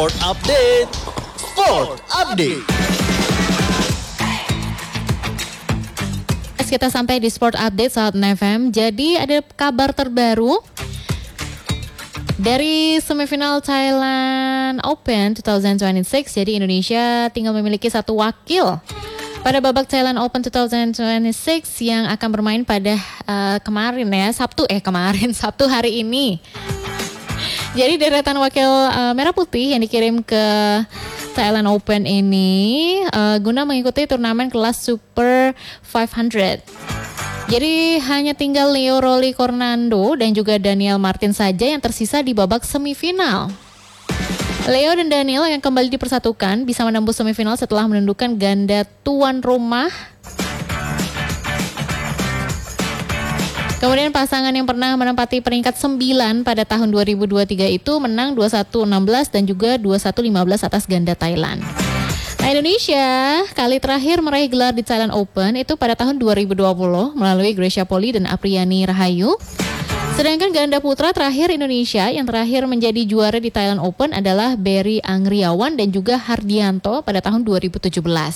Sport Update. Sport Update. Kita sampai di Sport Update saat FM. Jadi ada kabar terbaru dari semifinal Thailand Open 2026. Jadi Indonesia tinggal memiliki satu wakil pada babak Thailand Open 2026 yang akan bermain pada Sabtu hari ini. Jadi deretan wakil merah putih yang dikirim ke Thailand Open ini guna mengikuti turnamen kelas Super 500. Jadi hanya tinggal Leo Rolly Cornando dan juga Daniel Martin saja yang tersisa di babak semifinal. Leo dan Daniel yang kembali dipersatukan bisa menembus semifinal setelah menundukkan ganda tuan rumah. Kemudian pasangan yang pernah menempati peringkat 9 pada tahun 2023 itu menang 21-16 dan juga 21-15 atas ganda Thailand. Nah, Indonesia kali terakhir meraih gelar di Thailand Open itu pada tahun 2020 melalui Gracia Poli dan Apriani Rahayu. Sedangkan ganda putra terakhir Indonesia yang terakhir menjadi juara di Thailand Open adalah Berry Angriawan dan juga Hardianto pada tahun 2017.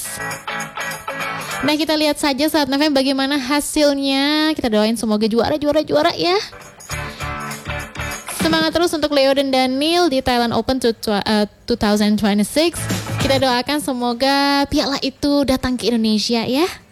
Nah, kita lihat saja saat November bagaimana hasilnya. Kita doain semoga juara ya. Semangat terus untuk Leo dan Daniel di Thailand Open 2026. Kita doakan semoga piala itu datang ke Indonesia ya.